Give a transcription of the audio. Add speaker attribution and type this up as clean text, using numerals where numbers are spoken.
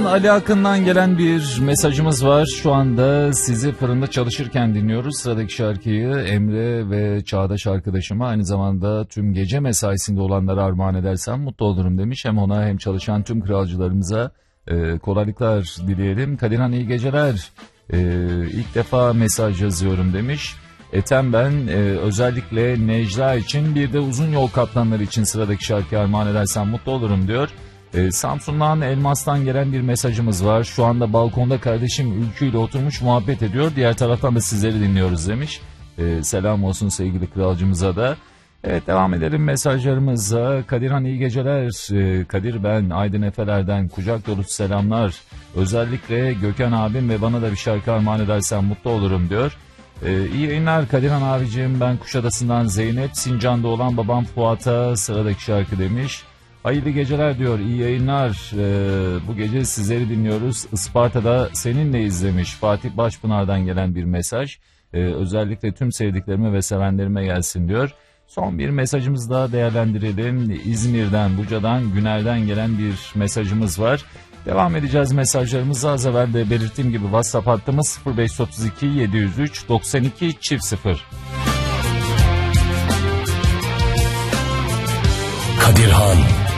Speaker 1: Ali Akın'dan gelen bir mesajımız var. Şu anda sizi fırında çalışırken dinliyoruz. Sıradaki şarkıyı Emre ve Çağdaş arkadaşıma, aynı zamanda tüm gece mesaisinde olanlara armağan edersem mutlu olurum demiş. Hem ona hem çalışan tüm kralcılarımıza kolaylıklar dileyelim. Kadirhan iyi geceler. İlk defa mesaj yazıyorum demiş. Ethem ben, özellikle Necla için bir de uzun yol kaptanları için sıradaki şarkıyı armağan edersem mutlu olurum diyor. Samsun'dan Elmas'tan gelen bir mesajımız var. Şu anda balkonda kardeşim Ülkü ile oturmuş muhabbet ediyor. Diğer taraftan da sizleri dinliyoruz demiş. Selam olsun sevgili kralcımıza da. Evet, devam edelim mesajlarımıza. Kadirhan iyi geceler. Kadir ben Aydın Efeler'den kucak dolusu selamlar. Özellikle Gökhan abim ve bana da bir şarkı armağan edersen mutlu olurum diyor. İyi yayınlar Kadirhan abicim, ben Kuşadası'ndan Zeynep, Sincan'da olan babam Fuat'a sıradaki şarkı demiş. Hayırlı geceler diyor, iyi yayınlar, bu gece sizleri dinliyoruz, Isparta'da seninleyiz demiş. Fatih Başpınar'dan gelen bir mesaj, özellikle tüm sevdiklerime ve sevenlerime gelsin diyor. Son bir mesajımızı daha değerlendirelim. İzmir'den, Buca'dan, Güner'den gelen bir mesajımız var. Devam edeceğiz mesajlarımızı. Az evvel de belirttiğim gibi WhatsApp hattımız 0532 703 92 0.
Speaker 2: Kadirhan